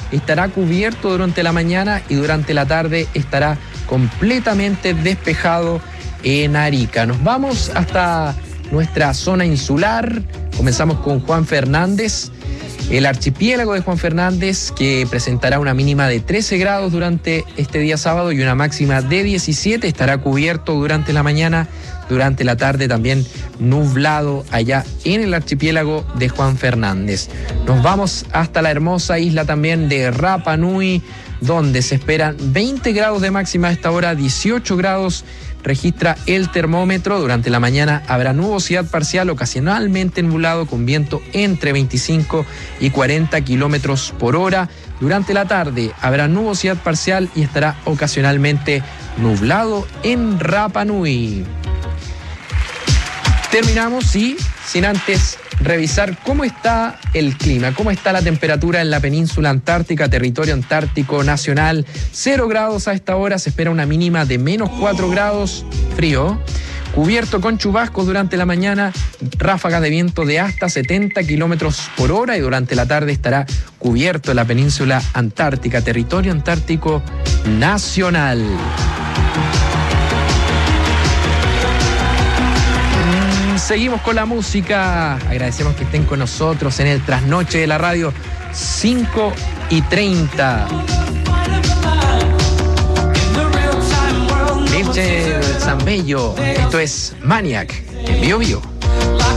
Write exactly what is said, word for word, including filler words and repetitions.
estará cubierto durante la mañana y durante la tarde estará completamente despejado en Arica. Nos vamos hasta nuestra zona insular. Comenzamos con Juan Fernández. El archipiélago de Juan Fernández, que presentará una mínima de trece grados durante este día sábado y una máxima de diecisiete, estará cubierto durante la mañana, durante la tarde también nublado allá en el archipiélago de Juan Fernández. Nos vamos hasta la hermosa isla también de Rapa Nui, donde se esperan veinte grados de máxima a esta hora, dieciocho grados registra el termómetro. Durante la mañana habrá nubosidad parcial, ocasionalmente nublado, con viento entre veinticinco y cuarenta kilómetros por hora. Durante la tarde habrá nubosidad parcial y estará ocasionalmente nublado en Rapa Nui. Terminamos y sin antes revisar cómo está el clima, cómo está la temperatura en la península antártica, territorio antártico nacional. Cero grados a esta hora, se espera una mínima de menos cuatro grados, frío. Cubierto con chubascos durante la mañana, ráfagas de viento de hasta setenta kilómetros por hora, y durante la tarde estará cubierto en la península antártica, territorio antártico nacional. Seguimos con la música. Agradecemos que estén con nosotros en el trasnoche de la radio, cinco y treinta. Mirche Zambello, esto es Maniac, en Bio Bio.